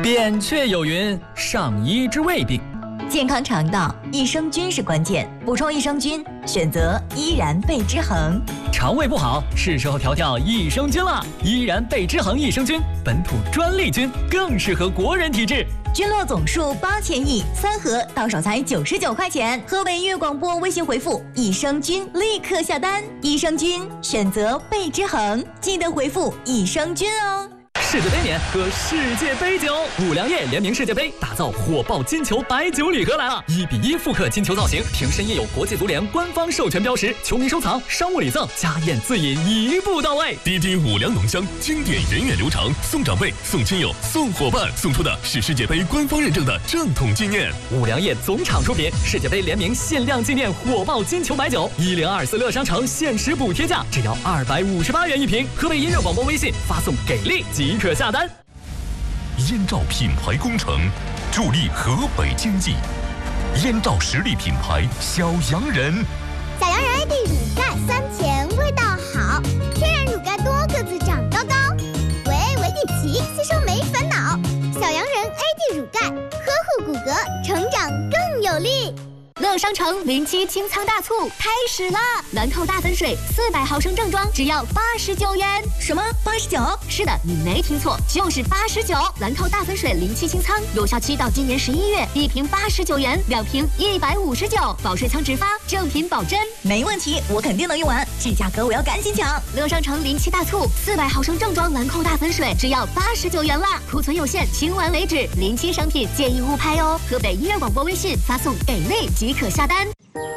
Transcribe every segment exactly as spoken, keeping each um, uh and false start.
扁鹊有云：上医治未病。 健康肠道，益生菌是关键。补充益生菌，选择依然贝之恒。 肠胃不好，是时候调调益生菌了。依然贝之恒益生菌，本土专利菌，更适合国人体质。 菌落总数八千亿，三盒到手才九十九块钱。河北音乐广播微信回复益生菌，立刻下单。益生菌选择贝之恒，记得回复益生菌哦。 世界杯年喝世界杯酒，五粮液联名世界杯，打造火爆金球白酒礼盒来了！一比一复刻金球造型，瓶身印有国际足联官方授权标识，球迷收藏、商务礼赠、家宴自饮一步到位。 滴滴五粮浓香，经典源远流长，送长辈、送亲友、送伙伴，送出的是世界杯官方认证的正统纪念。 五粮液总厂出品，世界杯联名限量纪念火爆金球白酒，一零二四乐商城限时补贴价，只要二百五十八元一瓶。河北音乐广播微信发送给力即可下单。 燕赵品牌工程助力河北经济，燕赵实力品牌小洋人。 小洋人 A D 乳钙酸甜味道好，天然乳钙多，个子长高高，维维地奇吸收没烦恼。小洋人 A D 乳钙呵护骨骼，成长更有力。 乐商城零七清仓大促开始了，兰蔻大粉水四百毫升正装只要八十九元。 什么八十九？ 是的，你没听错，就是八十九。兰蔻大粉水零七清仓有效期到今年十一月，一瓶八十九元，两瓶一百五十九，保水枪直发，正品保真， 没问题，我肯定能用完。这价格我要赶紧抢！ 乐商城零七大促，四百毫升正装兰蔻大粉水只要八十九元啦，库存有限，清完为止。零七商品建议勿拍哦。河北音乐广播微信发送给力即可下单。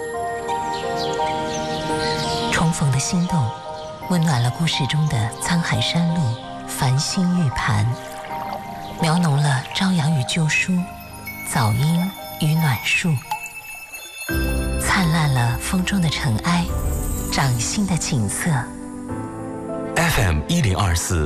重逢的心动，温暖了故事中的沧海山路、繁星玉盘，描浓了朝阳与旧书、早樱与暖树，灿烂了风中的尘埃、掌心的景色。 F M 一零二四